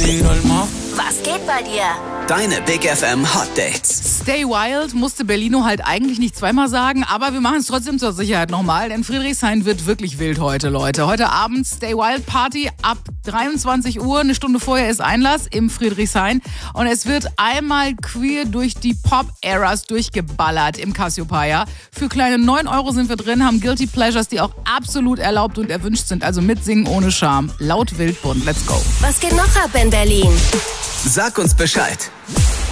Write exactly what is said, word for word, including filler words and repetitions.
Was geht bei dir? Deine Big F M Hot Dates. Stay Wild musste Berlino halt eigentlich nicht zweimal sagen, aber wir machen es trotzdem zur Sicherheit nochmal, denn Friedrichshain wird wirklich wild heute, Leute. Heute Abend Stay Wild Party ab dreiundzwanzig Uhr, eine Stunde vorher ist Einlass im Friedrichshain und es wird einmal queer durch die Pop-Eras durchgeballert im Cassiopeia. Für kleine neun Euro sind wir drin, haben Guilty Pleasures, die auch absolut erlaubt und erwünscht sind, also mitsingen ohne Scham. Laut, wild, bunt, let's go. Was geht noch ab in Berlin? Sag uns Bescheid.